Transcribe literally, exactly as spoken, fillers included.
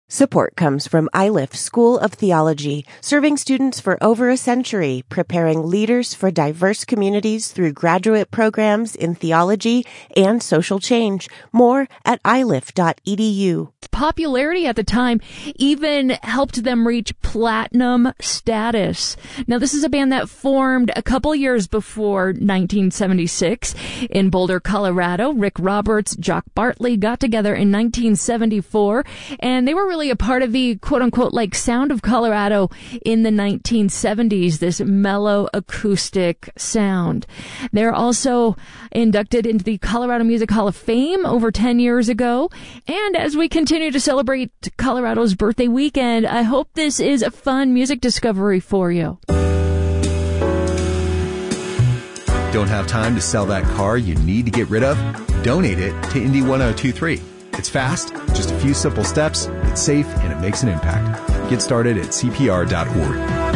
Support comes from I L I F School of Theology, serving students for over a century, preparing leaders for diverse communities through graduate programs in theology and social change. More at I L I F dot E D U. Popularity at the time even helped them reach platinum status. Now, this is a band that formed a couple years before nineteen seventy-six in Boulder, Colorado. Rick Roberts, Jock Bartley got together in nineteen seventy-four, and they were really a part of the quote-unquote like sound of Colorado in the nineteen seventies, this mellow acoustic sound. They're also inducted into the Colorado Music Hall of Fame over ten years ago, and as we continue to celebrate Colorado's birthday weekend, I hope this is a fun music discovery for you. Don't have time to sell that car you need to get rid of? Donate it to Indy one oh two three. It's fast, just a few simple steps, it's safe, and it makes an impact. Get started at C P R dot org.